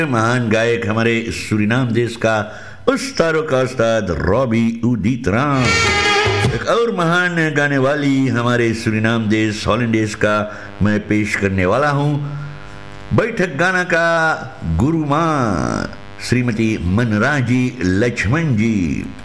महान गायक हमारे सूरीनाम देश का उस्तादों का उस्ताद रॉबी उदित राम। एक और महान गाने वाली हमारे सूरीनाम देश हॉलैंड देश का मैं पेश करने वाला हूँ बैठक गाना का गुरु माँ श्रीमती मनराजी लक्ष्मण जी।